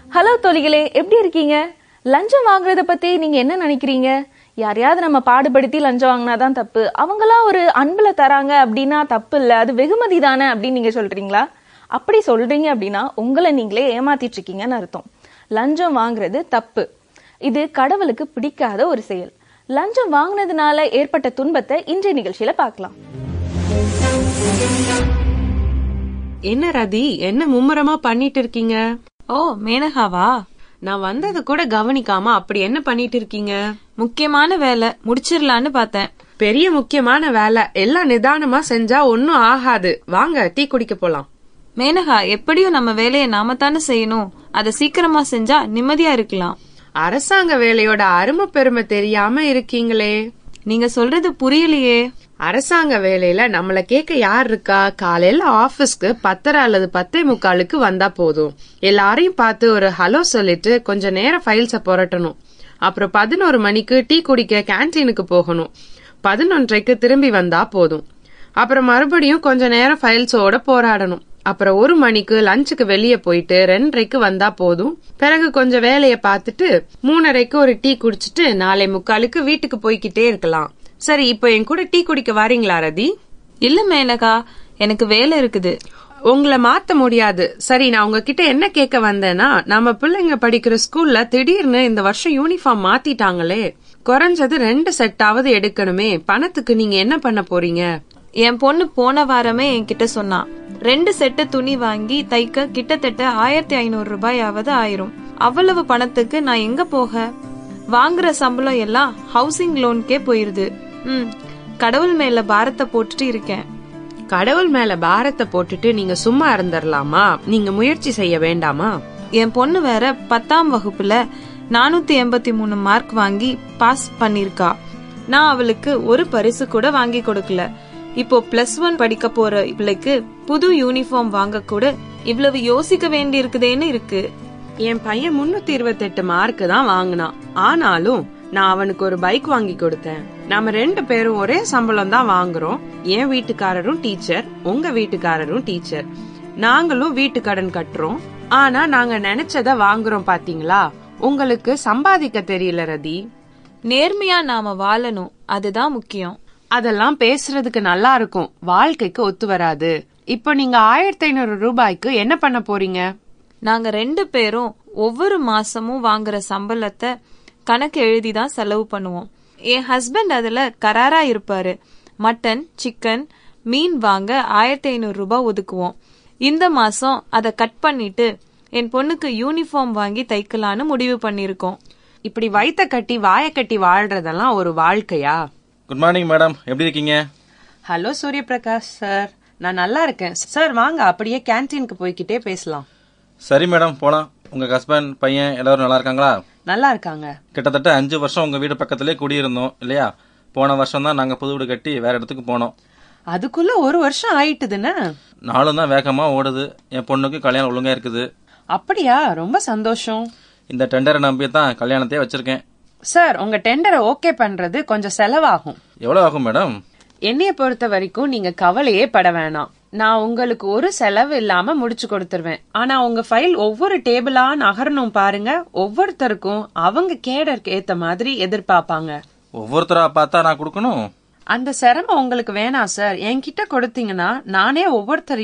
Hello தோழிகளே, எப்படி இருக்கீங்க? லஞ்சம் வாங்குறத பத்தி நீங்க என்ன நினைக்கிறீங்க? யாரையாவது நம்ம பாடுபடுத்தி லஞ்சம் வாங்கினாதான் தப்பு, அவங்களா ஒரு அன்புல தராங்க அப்படின்னா தப்பு இல்ல, அது வெகுமதி தானே அப்படின்னு நீங்க சொல்றீங்களா? அப்படி சொல்றீங்க அப்படின்னா உங்களை நீங்களே ஏமாத்திட்டு இருக்கீங்கன்னு அர்த்தம். லஞ்சம் வாங்குறது தப்பு. இது கடவுளுக்கு பிடிக்காத ஒரு செயல். லஞ்சம் வாங்கினதுனால ஏற்பட்ட துன்பத்தை இன்றைய நிகழ்ச்சியில பார்க்கலாம். என்ன ரதி, என்ன மும்முரமா பண்ணிட்டு இருக்கீங்க? ஓ, மேனகாவா? நான் வந்தது கூட கவனிக்காம அப்படி என்ன பண்ணிட்டு இருக்கீங்க? முக்கியமான வேலை முடிச்சிடலான்னு பார்த்தேன். பெரிய முக்கியமான வேலை, எல்லாம் நிதானமா செஞ்சா ஒன்னும் ஆகாது. வாங்க டீ குடிக்க போலாம். மேனகா, எப்படியும் நம்ம வேலையை நாம தானே செய்யணும். அதை சீக்கிரமா செஞ்சா நிம்மதியா இருக்கலாம். அரசாங்க வேலையோட அருமை பெருமை தெரியாம இருக்கீங்களே. நீங்க சொல்றது புரியலையே. அரசாங்க வேலையில நம்மள கேட்க யார் இருக்கா? காலையில ஆபீஸ்க்கு 10:30 அல்லது 10:45 வந்தா போதும். எல்லாரையும் பார்த்து ஒரு ஹலோ சொல்லிட்டு கொஞ்ச நேரம் ஃபைல்ஸ புரட்டணும். அப்புறம் 11 மணிக்கு டீ குடிக்க கேன்டீனுக்கு போகணும். 11:30க்கு திரும்பி வந்தா போதும். அப்புறம் மறுபடியும் கொஞ்ச நேரம் ஃபைல்ஸோட போராடணும். அப்புறம் 1 மணிக்கு லஞ்சுக்கு வெளியே போயிட்டு 2:30க்கு வந்தா போதும். பிறகு கொஞ்சம் வேலைய பார்த்துட்டு 3:30க்கு ஒரு டீ குடிச்சிட்டு 4:45க்கு வீட்டுக்கு போய்கிட்டே இருக்கலாம். சரி, இப்ப என் கூட டீ குடிக்க வாரீங்களா ரதி? இல்ல மேனகா, எனக்கு வேலை இருக்குது. உங்களை மாத்த முடியாது. சரி, நான் உங்ககிட்ட என்ன கேட்க வந்தேன்னா, நம்ம பிள்ளைங்க படிக்கிற ஸ்கூல்ல திடீர்னு இந்த வருஷம் யூனிஃபார்ம் மாத்திட்டாங்களே, குறைஞ்சது 2 செட்டாவது எடுக்கணுமே. பணத்துக்கு நீங்க என்ன பண்ண போறீங்க? என் பொண்ணு போன வாரமே என்கிட்ட சொன்னா 2 செட்டு துணி வாங்கி தைக்க கிட்டத்தட்ட 1500 ரூபாயாவது ஆயிரும். அவ்வளவு பணத்துக்கு நான் எங்க போக? வாங்குற சம்பளம் எல்லாம் ஹவுசிங் லோனுக்கே போயிருது. கடவுள் மேல பாரத்தை போட்டுட்டு இருக்கேன். கடவுள் மேல பாரத்தை போட்டுட்டு நீங்க சும்மா இருந்துடலாமா? நீங்க முயற்சி செய்ய வேண்டாமா? என் பொண்ணு வேற 10ஆம் வகுப்புல 483 மார்க் வாங்கி பாஸ் பண்ணிருக்கா. நான் அவளுக்கு ஒரு பரிசு கூட வாங்கி கொடுக்கல. இப்போ +1 படிக்க போற பிள்ளைக்கு புது யூனிஃபார்ம் வாங்க கூட இவ்வளவு யோசிக்க வேண்டி இருக்குதேன்னு இருக்கு. என் பையன் 328 மார்க் தான் வாங்கினான். ஆனாலும் நான் அவனுக்கு ஒரு பைக் வாங்கி கொடுத்தேன். நாம 2 பேரும் ஒரே சம்பளம் தான் வாங்குறோம். என் வீட்டுக்காரரும் டீச்சர், உங்க வீட்டுக்காரரும் டீச்சர். நாங்களும் வீட்டு கடன் கட்டுறோம். ஆனா நாங்க நினைச்சத வாங்குறோம். பாத்தீங்களா? உங்களுக்கு சம்பாதிக்க தெரியல ரதி. நேர்மையா நாம வாழணும், அதுதான் முக்கியம். அதெல்லாம் பேசுறதுக்கு நல்லா இருக்கும், வாழ்க்கைக்கு ஒத்து வராது. இப்போ நீங்க 1500 ரூபாய்க்கு என்ன பண்ண போறீங்க? நாங்க 2 பேரும் ஒவ்வொரு மாசமும் வாங்குற சம்பளத்தை கணக்கு எழுதிதான் செலவு பண்ணுவோம். என் ஹஸ்பண்ட் அதுல கராரா இருப்பாரு. மட்டன், சிக்கன், மீன் வாங்க 1500 ரூபாய் ஒதுக்குவோம். இந்த மாசம் அதை கட் பண்ணிட்டு என் பொண்ணுக்கு யூனிஃபார்ம் வாங்கி தைக்கலான்னு முடிவு பண்ணிருக்கோம். இப்படி வயித்த கட்டி வாய கட்டி வாழ்றதெல்லாம் ஒரு வாழ்க்கையா? குட் மார்னிங் மேடம், எப்படி இருக்கீங்க? ஹலோ சூரிய பிரகாஷ் சார், நான் நல்லா இருக்கேன் சார். வாங்க அப்படியே கேன்டீனுக்கு போய்கிட்டே பேசலாம். சரி மேடம், போலாம். உங்க ஹஸ்பண்ட், பையன் எல்லாரும் நல்லா இருக்காங்களா? நல்லா இருக்காங்க. கிட்டத்தட்ட 5 வருஷம் உங்க வீடு பக்கத்திலே குடியிருந்தோம் இல்லையா? போன வருஷம் தான் நாங்க புது வீடு கட்டி வேற இடத்துக்கு போனோம். அதுக்குள்ள 1 வருஷம் ஆயிட்டுதுன்னு. நாளும் தான் வேகமா ஓடுது. என் பொண்ணுக்கு கல்யாணம் ஒழுங்கா இருக்குது. அப்படியா? ரொம்ப சந்தோஷம். இந்த டெண்டரை நம்பி தான் கல்யாணத்தையே வச்சிருக்கேன். சார், உங்க டெண்டரை ஓகே பண்றது கொஞ்சம் செலவாகும். எவ்வளவு ஆகும் மேடம்? என்னைய பொறுத்த வரைக்கும் நீங்க கவலையே பட வேணாம். நான் உங்களுக்கு ஒரு செலவு இல்லாம முடிச்சு கொடுத்துருவேன். ஆனா உங்க ஃபைல் ஒவ்வொரு டேபிளா நகரணும் பாருங்க. ஒவ்வொருத்தருக்கும் அவங்க கேடருக்கு ஏத்த மாதிரி எதிர்பார்ப்பாங்க. ஒவ்வொருத்தரா பார்த்தா நான் கொடுக்கணும்? அந்த சிரமம் உங்களுக்கு வேணாம் சார். என்கிட்ட கொடுத்தீங்கன்னா நானே ஒவ்வொருத்தரையும்